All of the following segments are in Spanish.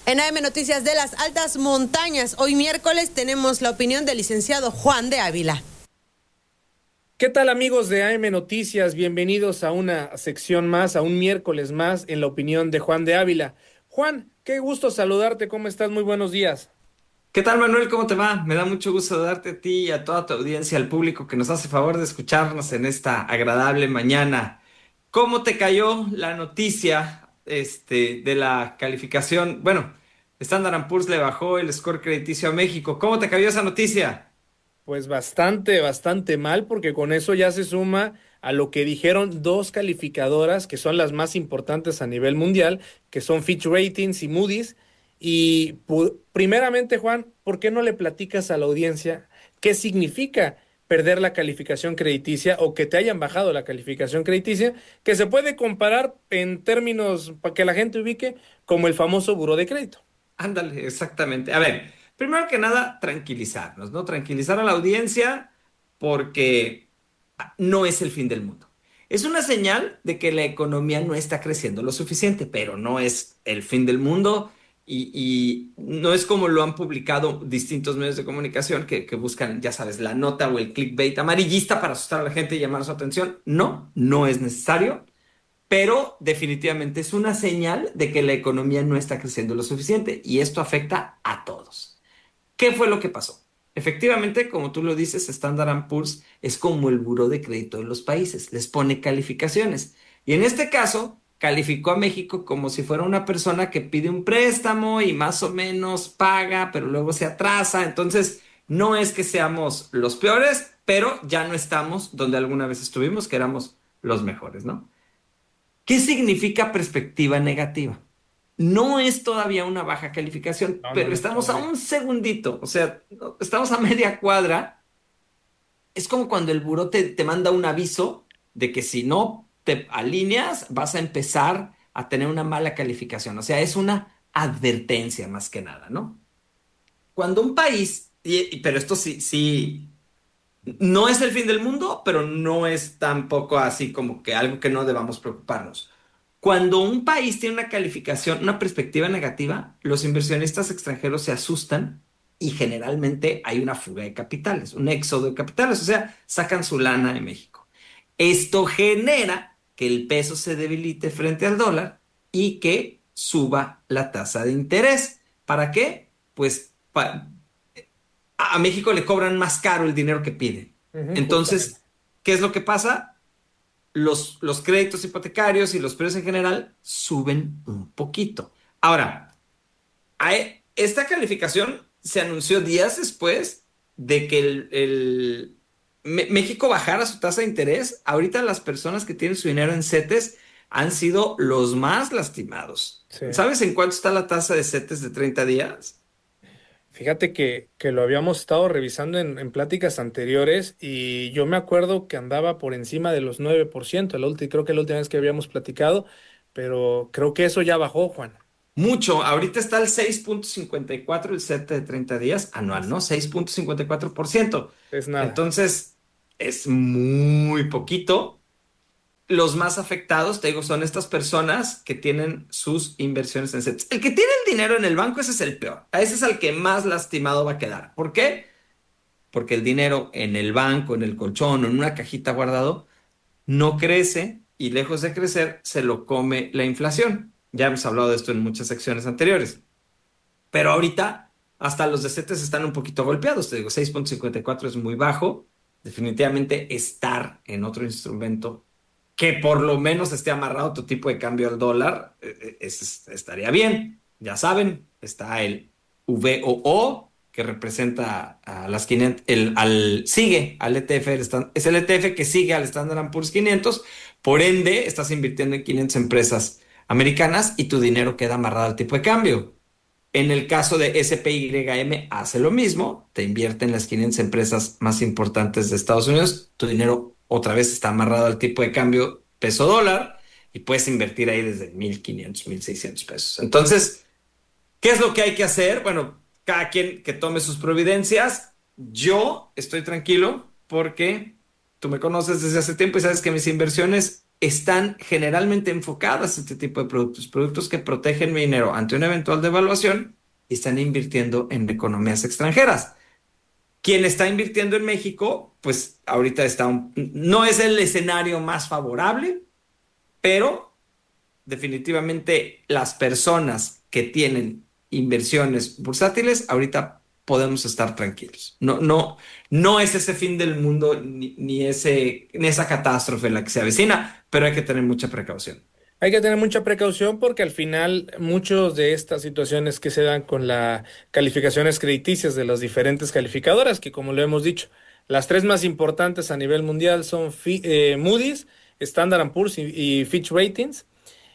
En AM Noticias de las Altas Montañas, hoy miércoles tenemos la opinión del licenciado Juan de Ávila. ¿Qué tal, amigos de AM Noticias? Bienvenidos a una sección más, a un miércoles más en la opinión de Juan de Ávila. Juan, qué gusto saludarte, ¿cómo estás? Muy buenos días. ¿Qué tal, Manuel? ¿Cómo te va? Me da mucho gusto darte a ti y a toda tu audiencia, al público que nos hace favor de escucharnos en esta agradable mañana. ¿Cómo te cayó la noticia, de la calificación? Bueno, Standard & Poor's le bajó el score crediticio a México. ¿Cómo te cayó esa noticia? Pues bastante mal, porque con eso ya se suma a lo que dijeron dos calificadoras que son las más importantes a nivel mundial, que son Fitch Ratings y Moody's. Y primeramente, Juan, ¿por qué no le platicas a la audiencia qué significa perder la calificación crediticia o que te hayan bajado la calificación crediticia, que se puede comparar en términos para que la gente ubique como el famoso buró de crédito? Ándale, exactamente. A ver, primero que nada, tranquilizarnos, ¿no? Tranquilizar a la audiencia porque no es el fin del mundo. Es una señal de que la economía no está creciendo lo suficiente, pero no es el fin del mundo y no es como lo han publicado distintos medios de comunicación que buscan, ya sabes, la nota o el clickbait amarillista para asustar a la gente y llamar su atención. No, no es necesario, pero definitivamente es una señal de que la economía no está creciendo lo suficiente y esto afecta a todos. ¿Qué fue lo que pasó? Efectivamente, como tú lo dices, Standard & Poor's es como el buró de crédito de los países, les pone calificaciones. Y en este caso, calificó a México como si fuera una persona que pide un préstamo y más o menos paga, pero luego se atrasa. Entonces, no es que seamos los peores, pero ya no estamos donde alguna vez estuvimos, que éramos los mejores, ¿no? ¿Qué significa perspectiva negativa? No es todavía una baja calificación, No pero es estamos a todavía. un segundito, o sea, estamos a media cuadra. Es como cuando el buró te manda un aviso de que si no te alineas, vas a empezar a tener una mala calificación. O sea, es una advertencia más que nada, ¿no? Cuando un país, pero esto sí, no es el fin del mundo, pero no es tampoco así como que algo que no debamos preocuparnos. Cuando un país tiene una calificación, una perspectiva negativa, los inversionistas extranjeros se asustan y generalmente hay una fuga de capitales, un éxodo de capitales, o sea, sacan su lana de México. Esto genera que el peso se debilite frente al dólar y que suba la tasa de interés. ¿Para qué? Pues a México le cobran más caro el dinero que pide. Ujú, justamente. Entonces, ¿qué es lo que pasa? Los créditos hipotecarios y los precios en general suben un poquito. Ahora, esta calificación se anunció días después de que México bajara su tasa de interés. Ahorita las personas que tienen su dinero en CETES han sido los más lastimados. Sí. ¿Sabes en cuánto está la tasa de CETES de 30 días? Fíjate que lo habíamos estado revisando en pláticas anteriores y yo me acuerdo que andaba por encima de los 9%, creo que la última vez que habíamos platicado, pero creo que eso ya bajó, Juan. Mucho. Ahorita está el 6,54 el CETE de 30 días anual, ¿no? 6,54%. Es nada. Entonces, es muy poquito. Los más afectados, te digo, son estas personas que tienen sus inversiones en CETES. El que tiene el dinero en el banco, ese es el peor. A ese es el que más lastimado va a quedar. ¿Por qué? Porque el dinero en el banco, en el colchón o en una cajita guardado, no crece y lejos de crecer, se lo come la inflación. Ya hemos hablado de esto en muchas secciones anteriores. Pero ahorita hasta los de CETES están un poquito golpeados. Te digo, 6,54 es muy bajo. Definitivamente estar en otro instrumento que por lo menos esté amarrado a tu tipo de cambio al dólar, estaría bien. Ya saben, está el VOO, que representa a las 500, sigue al ETF, es el ETF que sigue al Standard & Poor's 500, por ende, estás invirtiendo en 500 empresas americanas y tu dinero queda amarrado al tipo de cambio. En el caso de SPYM hace lo mismo, te invierte en las 500 empresas más importantes de Estados Unidos, tu dinero otra vez está amarrado al tipo de cambio peso dólar y puedes invertir ahí desde 1,500, 1,600 pesos. Entonces, ¿qué es lo que hay que hacer? Bueno, cada quien que tome sus providencias. Yo estoy tranquilo porque tú me conoces desde hace tiempo y sabes que mis inversiones están generalmente enfocadas a este tipo de productos que protegen mi dinero ante una eventual devaluación y están invirtiendo en economías extranjeras. Quien está invirtiendo en México, pues ahorita no es el escenario más favorable, pero definitivamente las personas que tienen inversiones bursátiles, ahorita podemos estar tranquilos. No es ese fin del mundo ni esa catástrofe la que se avecina, pero hay que tener mucha precaución. Hay que tener mucha precaución porque al final muchos de estas situaciones que se dan con las calificaciones crediticias de las diferentes calificadoras, que como lo hemos dicho, las tres más importantes a nivel mundial son Moody's, Standard & Poor's y Fitch Ratings,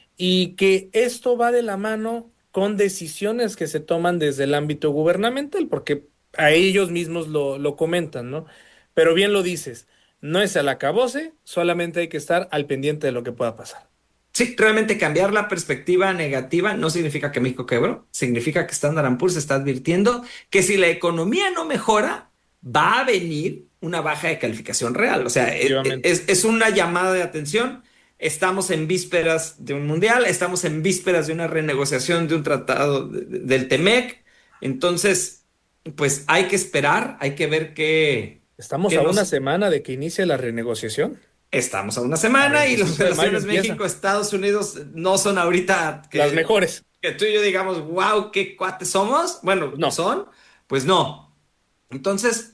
y que esto va de la mano con decisiones que se toman desde el ámbito gubernamental, porque a ellos mismos lo comentan, ¿no? Pero bien lo dices, no es al acabose, solamente hay que estar al pendiente de lo que pueda pasar. Sí, realmente cambiar la perspectiva negativa no significa que México quebró, significa que Standard & Poor's está advirtiendo que si la economía no mejora, va a venir una baja de calificación real. O sea, es una llamada de atención. Estamos en vísperas de un mundial, estamos en vísperas de una renegociación de un tratado del TEMEC. Entonces, pues hay que esperar, hay que ver qué... Estamos a una semana de que inicie la renegociación. Estamos a una semana y las relaciones México-Estados Unidos no son ahorita las mejores. Que tú y yo digamos, wow, qué cuates somos. Bueno, ¿no son? Pues no. Entonces,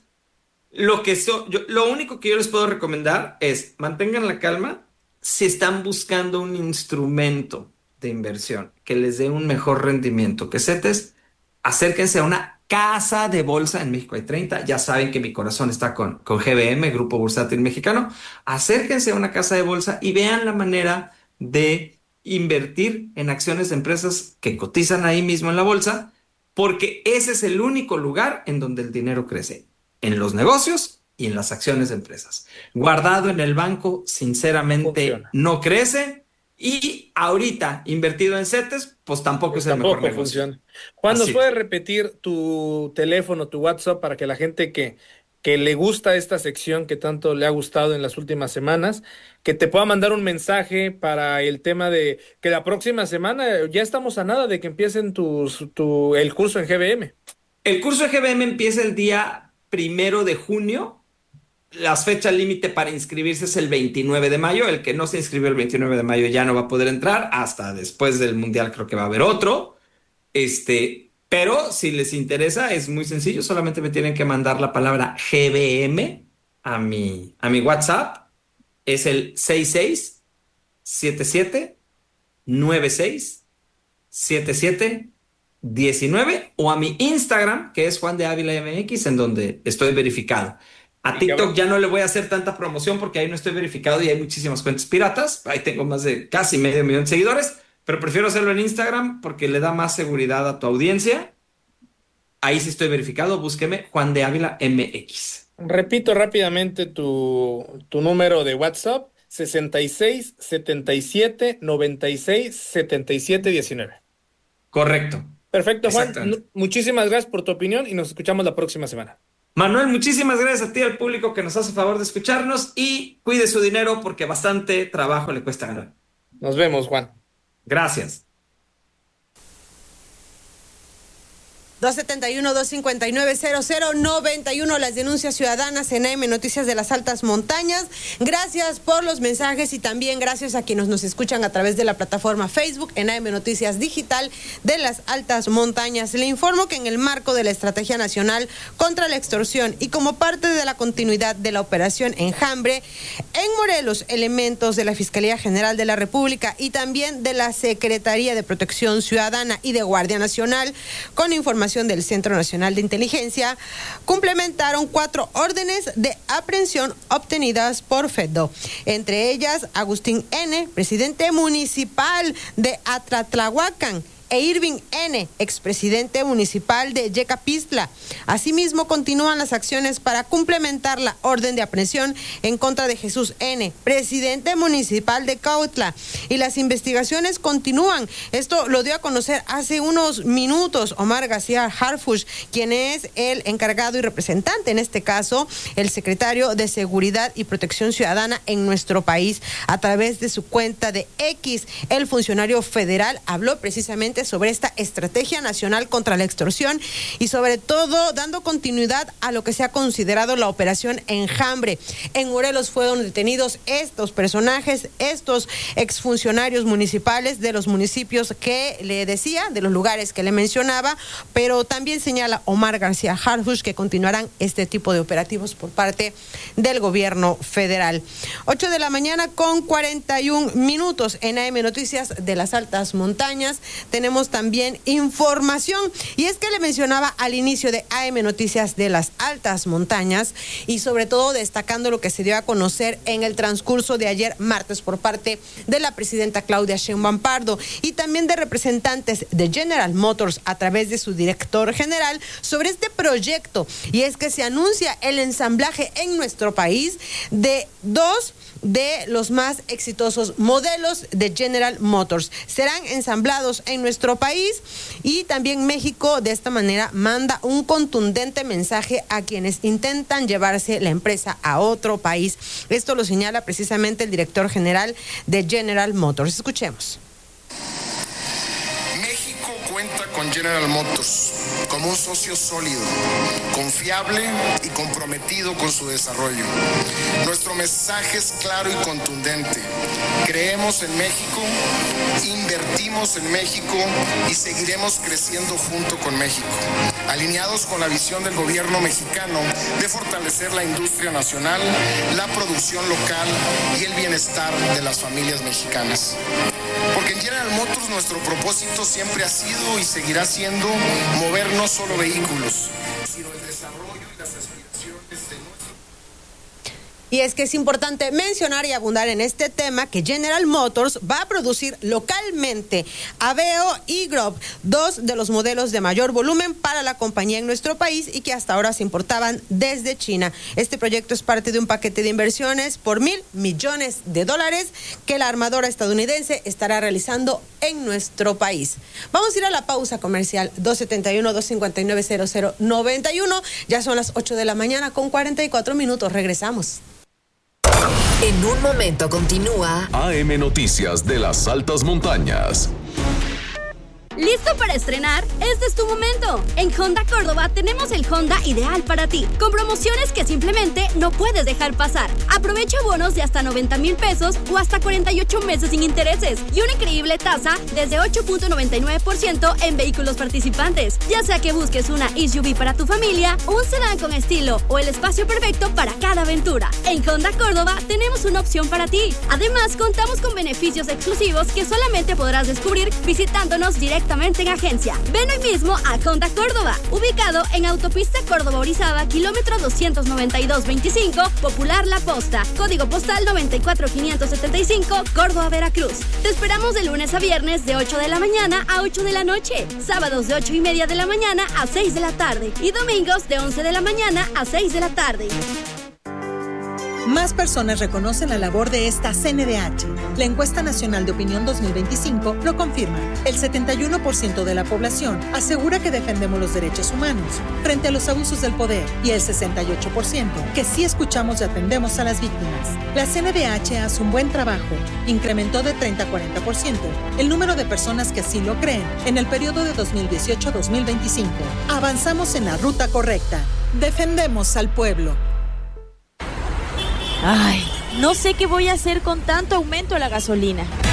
lo único que yo les puedo recomendar es mantengan la calma si están buscando un instrumento de inversión que les dé un mejor rendimiento que CETES. Acérquense a una casa de bolsa. En México hay 30. Ya saben que mi corazón está con GBM, Grupo Bursátil Mexicano. Acérquense a una casa de bolsa y vean la manera de invertir en acciones de empresas que cotizan ahí mismo en la bolsa, porque ese es el único lugar en donde el dinero crece, en los negocios y en las acciones de empresas. Guardado en el banco, sinceramente, no crece. Y ahorita, invertido en CETES, pues tampoco es el mejor negocio. Funciona. Juan, ¿nos puedes repetir tu teléfono, tu WhatsApp, para que la gente que le gusta esta sección, que tanto le ha gustado en las últimas semanas, que te pueda mandar un mensaje para el tema de que la próxima semana ya estamos a nada de que empiecen el curso en GBM? El curso de GBM empieza el día 1 de junio. Las fechas límite para inscribirse es el 29 de mayo. El que no se inscribió el 29 de mayo ya no va a poder entrar. Hasta después del Mundial creo que va a haber otro. Pero si les interesa, es muy sencillo. Solamente me tienen que mandar la palabra GBM a mi WhatsApp. Es el 6677967719 o a mi Instagram, que es Juan de Ávila MX, en donde estoy verificado. A TikTok ya no le voy a hacer tanta promoción porque ahí no estoy verificado y hay muchísimas cuentas piratas. Ahí tengo más de casi 500,000 de seguidores, pero prefiero hacerlo en Instagram porque le da más seguridad a tu audiencia. Ahí sí estoy verificado, búsqueme Juan de Ávila MX. Repito rápidamente tu número de WhatsApp, 6677967719. Correcto. Perfecto, Juan. Muchísimas gracias por tu opinión y nos escuchamos la próxima semana. Manuel, muchísimas gracias a ti, al público que nos hace favor de escucharnos, y cuide su dinero porque bastante trabajo le cuesta ganar. Nos vemos, Juan. Gracias. 271-259-0091, las denuncias ciudadanas en AM Noticias de las Altas Montañas. Gracias por los mensajes y también gracias a quienes nos escuchan a través de la plataforma Facebook en AM Noticias Digital de las Altas Montañas. Le informo que en el marco de la Estrategia Nacional contra la Extorsión y como parte de la continuidad de la operación Enjambre, en Morelos, elementos de la Fiscalía General de la República y también de la Secretaría de Protección Ciudadana y de Guardia Nacional, con información del Centro Nacional de Inteligencia, complementaron 4 órdenes de aprehensión obtenidas por FEDO. Entre ellas, Agustín N., presidente municipal de Atlatlahuacán, e Irving N., expresidente municipal de Yecapistla. Asimismo, continúan las acciones para complementar la orden de aprehensión en contra de Jesús N., presidente municipal de Cautla. Y las investigaciones continúan. Esto lo dio a conocer hace unos minutos Omar García Harfuch, quien es el encargado y representante, en este caso, el secretario de Seguridad y Protección Ciudadana en nuestro país. A través de su cuenta de X, el funcionario federal habló precisamente sobre esta estrategia nacional contra la extorsión y sobre todo dando continuidad a lo que se ha considerado la operación Enjambre. En Morelos fueron detenidos estos personajes, estos exfuncionarios municipales de los municipios que le decía, de los lugares que le mencionaba, pero también señala Omar García Harfuch que continuarán este tipo de operativos por parte del gobierno federal. 8 de la mañana con 41 minutos en AM Noticias de las Altas Montañas. Tenemos también información y es que le mencionaba al inicio de AM Noticias de las Altas Montañas y sobre todo destacando lo que se dio a conocer en el transcurso de ayer martes por parte de la presidenta Claudia Sheinbaum Pardo y también de representantes de General Motors a través de su director general sobre este proyecto, y es que se anuncia el ensamblaje en nuestro país de 2 de los más exitosos modelos de General Motors. Serán ensamblados en nuestro país y también México de esta manera manda un contundente mensaje a quienes intentan llevarse la empresa a otro país. Esto lo señala precisamente el director general de General Motors. Escuchemos. México cuenta con General Motors como un socio sólido, confiable y comprometido con su desarrollo. Nuestro mensaje es claro y contundente. Creemos en México, invertimos en México y seguiremos creciendo junto con México, alineados con la visión del gobierno mexicano de fortalecer la industria nacional, la producción local y el bienestar de las familias mexicanas. Porque en General Motors nuestro propósito siempre ha sido y seguirá siendo mover no solo vehículos, sino el desarrollo y las aspiraciones de nuestro. Y es que es importante mencionar y abundar en este tema que General Motors va a producir localmente Aveo y Grove, 2 de los modelos de mayor volumen para la compañía en nuestro país y que hasta ahora se importaban desde China. Este proyecto es parte de un paquete de inversiones por $1,000 millones que la armadora estadounidense estará realizando en nuestro país. Vamos a ir a la pausa comercial 271-259-0091. Ya son las 8 de la mañana con 44 minutos. Regresamos. En un momento continúa AM Noticias de las Altas Montañas. ¿Listo para estrenar? Este es tu momento. En Honda Córdoba tenemos el Honda ideal para ti, con promociones que simplemente no puedes dejar pasar. Aprovecha bonos de hasta 90,000 pesos o hasta 48 meses sin intereses y una increíble tasa desde 8.99% en vehículos participantes. Ya sea que busques una SUV para tu familia, un sedán con estilo o el espacio perfecto para cada aventura. En Honda Córdoba tenemos una opción para ti. Además, contamos con beneficios exclusivos que solamente podrás descubrir visitándonos directamente en agencia. Ven hoy mismo a Honda Córdoba, ubicado en Autopista Córdoba-Orizaba, kilómetro 292-25, Popular La Posta, código postal 94575, Córdoba, Veracruz. Te esperamos de lunes a viernes de 8 de la mañana a 8 de la noche, sábados de 8:30 de la mañana a 6 de la tarde y domingos de 11 de la mañana a 6 de la tarde. Más personas reconocen la labor de esta CNDH. La encuesta nacional de opinión 2025 lo confirma. El 71% de la población asegura que defendemos los derechos humanos frente a los abusos del poder y el 68% que sí escuchamos y atendemos a las víctimas. La CNDH hace un buen trabajo. Incrementó de 30 a 40% el número de personas que así lo creen en el periodo de 2018 a 2025. Avanzamos en la ruta correcta. Defendemos al pueblo. Ay, no sé qué voy a hacer con tanto aumento a la gasolina.